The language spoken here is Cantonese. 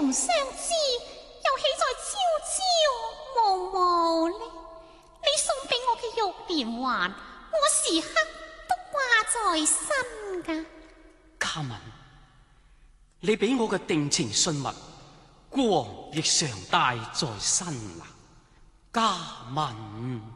重相知，又豈在朝朝暮暮呢？你送俾我嘅玉連環，我時刻都掛在身噶。 嘉敏，你俾我嘅定情信物，孤王亦常帶在身啦。嘉敏。